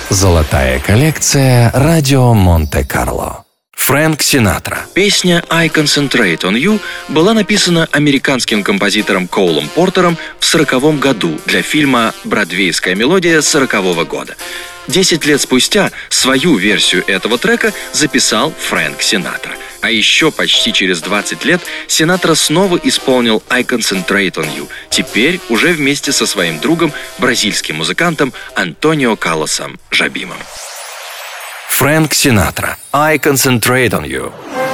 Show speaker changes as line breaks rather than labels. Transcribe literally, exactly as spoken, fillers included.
Золотая коллекция «Радио Монте-Карло». Фрэнк Синатра.
Песня «I Concentrate on You» была написана американским композитором Коулом Портером в сороковом году для фильма «Бродвейская мелодия» сорокового года. Десять лет спустя свою версию этого трека записал Фрэнк Синатра. А еще почти через двадцать лет Синатра снова исполнил «I Concentrate on You», теперь уже вместе со своим другом, бразильским музыкантом Антонио Карлосом Жабимом.
Фрэнк Синатра. «I Concentrate on You».